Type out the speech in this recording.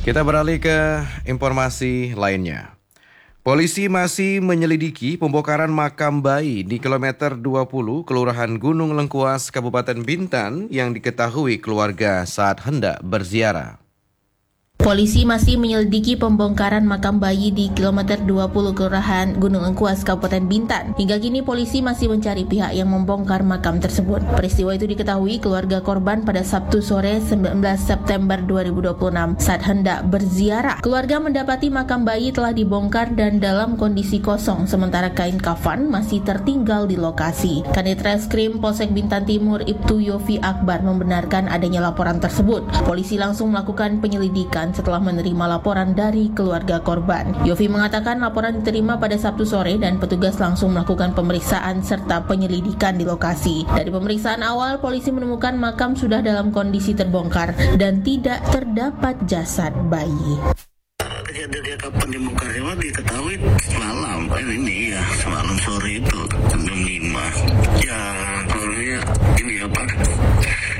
Kita beralih ke informasi lainnya. Polisi masih menyelidiki pembongkaran makam bayi di kilometer 20 Kelurahan Gunung Lengkuas, Kabupaten Bintan yang diketahui keluarga saat hendak berziarah. Polisi masih menyelidiki pembongkaran makam bayi di kilometer 20 Kelurahan Gunung Lengkuas, Kabupaten Bintan. Hingga kini polisi masih mencari pihak yang membongkar makam tersebut. Peristiwa itu diketahui keluarga korban pada Sabtu sore 19 September 2026 saat hendak berziarah. Keluarga mendapati makam bayi telah dibongkar dan dalam kondisi kosong, sementara kain kafan masih tertinggal di lokasi. Kanit Reskrim Polsek Bintan Timur Ibtu Yofi Akbar membenarkan adanya laporan tersebut. Polisi langsung melakukan penyelidikan setelah menerima laporan dari keluarga korban. Yofi mengatakan laporan diterima pada Sabtu sore dan petugas langsung melakukan pemeriksaan serta penyelidikan di lokasi. Dari pemeriksaan awal, polisi menemukan makam sudah dalam kondisi terbongkar dan tidak terdapat jasad bayi. Kejadian kapan dibongkarnya diketahui semalam sore itu jam 5.